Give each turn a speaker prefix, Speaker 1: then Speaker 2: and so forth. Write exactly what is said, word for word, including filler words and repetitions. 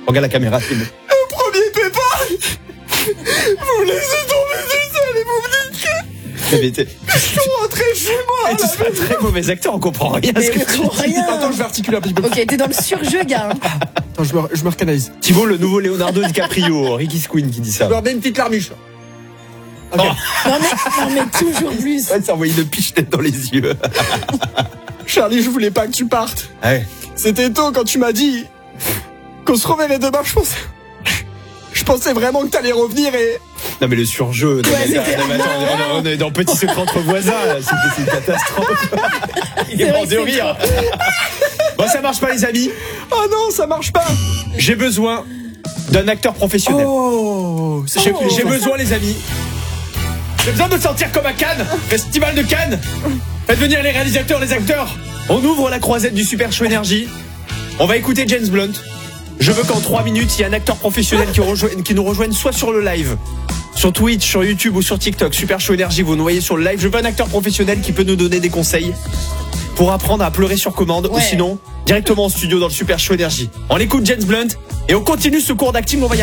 Speaker 1: Regarde la caméra, c'est bon.
Speaker 2: Le premier pépin. Vous me laissez tomber tout seul et vous me dites que
Speaker 1: Mais t'es-
Speaker 2: je suis rentré chez moi.
Speaker 1: Eh, tu serais un très mauvais acteur, on comprend rien à
Speaker 3: Mais
Speaker 1: ce que
Speaker 3: on
Speaker 1: tu
Speaker 3: comprend
Speaker 1: dis.
Speaker 3: rien.
Speaker 2: Attends, je vais articuler un petit peu.
Speaker 3: Ok, t'es dans le surjeu, gars. hein.
Speaker 2: Attends, je me, je me recanalise.
Speaker 1: Thibaut, le nouveau Leonardo DiCaprio, Ricky Squinn qui dit ça.
Speaker 2: Je me remets une petite larmiche. Ok.
Speaker 1: Oh.
Speaker 3: Non mais, non mais toujours plus.
Speaker 1: Ouais, ça envoyé une pichenette dans les yeux.
Speaker 2: Charlie, je voulais pas que tu partes.
Speaker 1: Ouais.
Speaker 2: C'était tôt quand tu m'as dit qu'on se reverrait demain. Je pensais, je pensais vraiment que t'allais revenir et
Speaker 1: Non mais le surjeu, non,
Speaker 3: Ouais,
Speaker 1: mais,
Speaker 3: c'était-
Speaker 1: non, mais attends, on est- on est dans Petit Secret entre voisins, là. C'est c'est une catastrophe. Il est
Speaker 3: C'est vrai
Speaker 1: mort
Speaker 3: que
Speaker 1: de
Speaker 3: c'est
Speaker 1: rire. Bon, ça marche pas les amis.
Speaker 2: oh non, ça marche pas.
Speaker 1: J'ai besoin d'un acteur professionnel.
Speaker 2: Oh, c'est
Speaker 1: J'ai
Speaker 3: Oh.
Speaker 1: j'ai besoin les amis. J'ai besoin de me sentir comme à Cannes, Festival de Cannes. Faites venir les réalisateurs, les acteurs. On ouvre la croisette du Super Show Énergie. On va écouter James Blunt. Je veux qu'en trois minutes, il y ait un acteur professionnel qui, rejoigne, qui nous rejoigne soit sur le live, sur Twitch, sur YouTube ou sur TikTok. Super Show Énergie, vous nous voyez sur le live. Je veux un acteur professionnel qui peut nous donner des conseils pour apprendre à pleurer sur commande
Speaker 3: Ouais.
Speaker 1: ou sinon directement en studio dans le Super Show Énergie. On écoute James Blunt et on continue ce cours d'acting. On va y